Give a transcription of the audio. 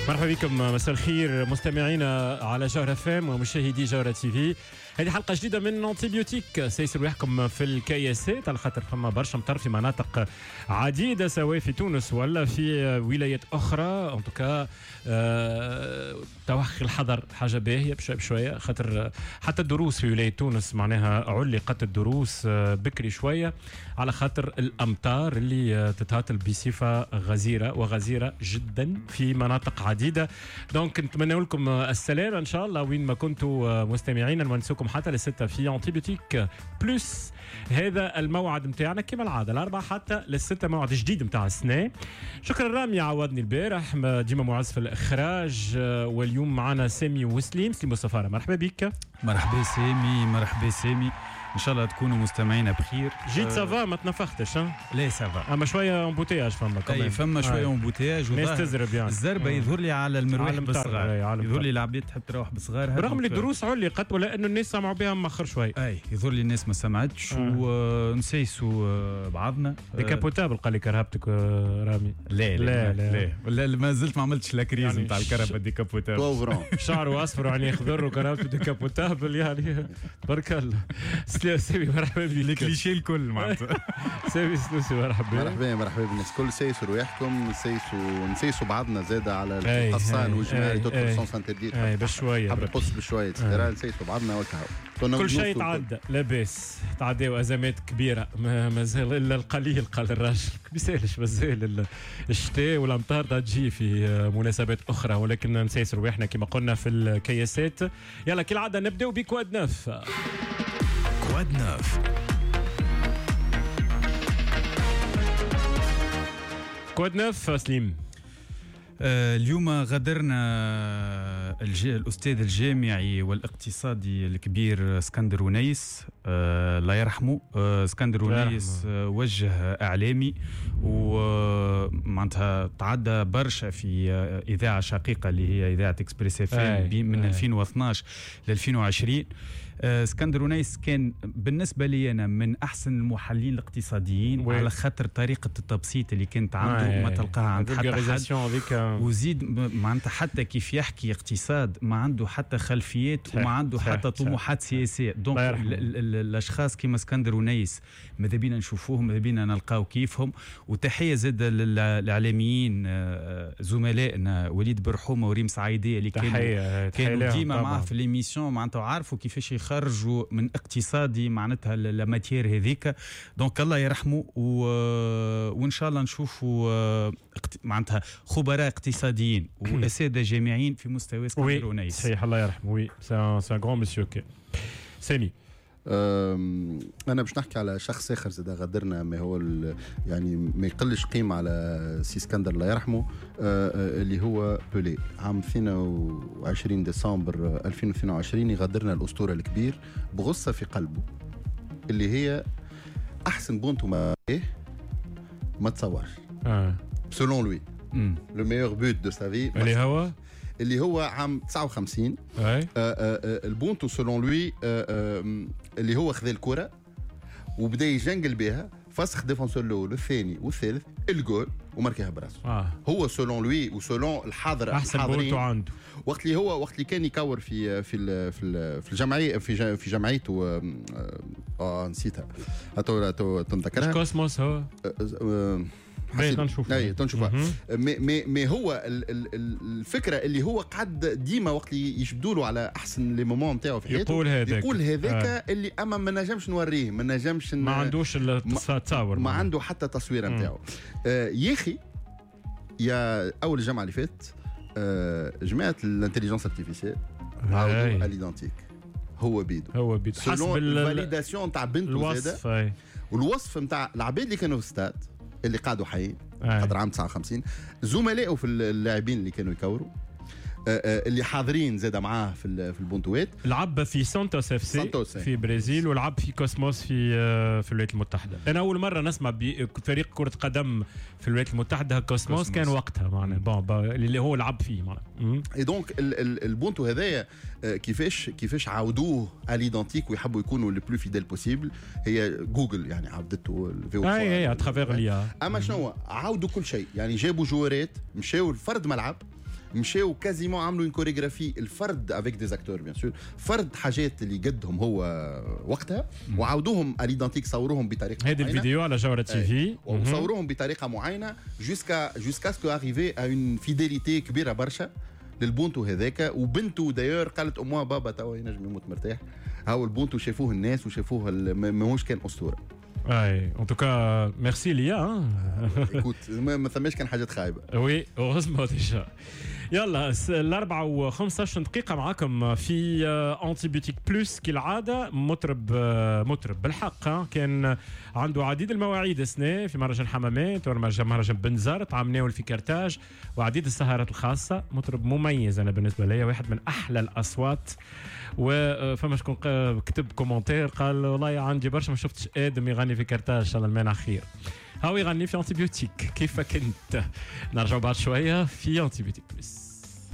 مرحبا بكم، مساء الخير مستمعينا على جوهرة فام ومشاهدي جوهرة تي في. هذه حلقة جديدة من انتيبيوتيك سيصير وياكم في الكياسات، على خاطر فما برشا مطر في مناطق عديدة سواء في تونس ولا في ولايات أخرى. ان توكا توخي الحذر حاجة باهية بشوية بشوية، خاطر حتى الدروس في ولاية تونس معناها علقت الدروس بكري شوية على خاطر الأمطار اللي تتهاطل بصفة غزيرة جدا في مناطق عديدة. دونك نتمنى لكم السلامة إن شاء الله وين ما كنتوا مستمعين. نونسوكم حتى للستة في انتيبيوتيك بلس. هذا الموعد متاعنا كما العادة الأربعة حتى للستة، موعد جديد متاع السنة. شكرا رامي عوضني البارح، ديما معز في الإخراج. واليوم معنا سامي وسليم مصطفى. مرحبا بك. مرحبا سامي، ان شاء الله تكونوا مستمعين بخير. جيت سافا ما تنفختش؟ لا سافا، اما شويه امبوتياج فما كمان. فما شويه امبوتياج الناس تزرب يعني. الزربه يظهر لي على المروح بالصغار، يظهر لي العباد تحب تروح بصغارها برغم اللي الدروس علقت ولا انه الناس سمعوا بها مؤخر شويه. يظهر لي الناس ما سمعتش ونسيسوا بعضنا. ديكابوتابل قال لي كرهبتك رامي. لا ما زلت ما عملتش لا كريز يعني نتاع الكهرباء ديكابوتابل. شعره اصفر وعينيه خضر وكرهبته ديكابوتابل يعني تبارك الله. سامي مرحبا بك. الكليشيه الكل معناتها. سامي سلوسي مرحبا بالناس كل سيسوا رواحكم، نسيسوا بعضنا زاده على القصان والجماعه تدخل سونس انترديت بشويه حب القص بشويه نسيسوا بعضنا والكهو. كل شيء تعدى لاباس، تعداو ازمات كبيره ما زال الا القليل. قال الراجل بيسالش مازال الشتاء والامطار تجي في مناسبات اخرى، ولكن نسيسوا رواحنا كما قلنا في الكياسات. يلا كالعاده نبداو بكواد نوف. كواد نوف. كواد نوف سليم. اليوم غادرنا الأستاذ الجامعي والاقتصادي الكبير اسكندر ونيس، الله يرحمه. اسكندر ونيس وجه إعلامي ومعناتها تعدى برشا في إذاعة شقيقة اللي هي إذاعة إكسبريس اف ام من 2012 ل 2020. اسكندر ونيس كان بالنسبة لي أنا من أحسن المحللين الاقتصاديين على خاطر طريقة التبسيط اللي كانت عنده ما تلقاها عند حتى حد. وزيد معناتها حتى كيف يحكي اقتصاد ما عنده حتى خلفيات وما عنده حتى طموحات سياسية. دونك الأشخاص كيما اسكندر ونيس ماذا بينا نشوفوهم، ماذا بينا نلقاو كيفهم. وتحية زاد للإعلاميين زملائنا وليد برحومة وريم سعيدية اللي كانوا ديما معاه في الإيميسيون، معناتها عارفوا كيفاش يخرجوا من اقتصادي معناتها الماتير هذيك. دونك الله يرحمه وإن شاء الله نشوفوا معناتها خبراء اقتصاديين وأساتذة جامعيين في مستوى اسكندر ونيس. صحيح الله يرحمه. وي سي ان غران مسيو. سامي انا باش نحكي على شخص اخر زاد غادرنا، ما هو يعني ما يقلش قيمه على سي اسكندر الله يرحمه، اللي هو بولي. عام 22 ديسمبر 2022 يغادرنا الاسطوره الكبير بغصه في قلبه، اللي هي احسن بونتو ما تصورش سولون لوي لو ميور بوت دو سا في اللي هو عام 59. البونتو سولون لوي اللي هو خذ الكرة وبدا يجنقل بها، فسخ ديفونسور الاول والثاني والثالث الجول وماركها براسه. هو سولون لوي وسولون الحاضر احسن بونتو عنده وقت اللي كان يكور في الجمعيه في جمعيته. نسيتها تنذكرها كوسموس. هو تنشوفها. مي هو الفكره اللي هو قعد ديما وقت اللي يشبدوا له على احسن لي مومون نتاعو في حياته يقول هذاك اللي اما ما نجمش نوريه، ما نجمش ما عندوش التصاور، ما عنده حتى تصوير نتاعو. يا اخي يا اول الجمعه اللي فات جماعه الانتليجنس ارتيفيسيال عاودوا اليدنتيك هو بيدو حسب الفاليداسيون نتاع بنته زاده والوصف نتاع العباد اللي كانوا في الستاد اللي قعدوا حيين قدر عام 59 زملائه في اللاعبين اللي كانوا يكوروا اللي حاضرين زاد معاه في البونتوات. لعب في سانتوس اف سي في برازيل ولعب في كوسموس في الولايات المتحده. انا اول مره نسمع بفريق كره قدم في الولايات المتحده كوسموس كان وقتها معناها اللي هو لعب فيه معناها. اي دونك البونتو هذايا كيفاش عاودوه اليدنتيك ويحبوا يكونوا لو بلو فيديل بوسيبل. هي جوجل يعني عاودته الفيو اي اترافير ليا. اما شنو عاودوا كل شيء، يعني جابوا جوارات مشاو لفرد ملعب مشاو كازيمون عملوا اون كوريغرافي الفرد افيك دي اكتور بيان سور، فرد حاجات اللي قدهم هو وقتها وعاودوهم اليدنتيك، صوروهم بطريقه هذه الفيديو على جوهرة تي في وصوروهم بطريقه معينه جوسكا سكو اريفي ا اون فيديليتي كبيره برشا للبونتو هذاك. وبنته دايور قالت امها بابا توا ينجم يموت مرتاح، هاو البونتو شافوه الناس وشافوه ماهوش كان اسطوره. اي ان توكا ميرسي ليا. ايكوت ما ثماش كان حاجات خايبه. وي اوغزمون ديجا. يلا 4:15 دقيقة معاكم في انتي بيوتيك بلوس كالعادة. مطرب بالحق كان عنده عديد المواعيد السنة في مهرجان حمامات ومهرجان بنزرت عمناول في كرتاج وعديد السهرات الخاصة. مطرب مميز أنا بالنسبة لي، واحد من أحلى الأصوات. وفما شكون كتب كومنتير قال والله عندي برشا ما شفتش آدم يغني في كرتاج، إن شاء الله المانع خير. هاو يغني في انتي بيوتيك كيف كنت. نرجع بعد شوية في انتي بيوتيك بلوس.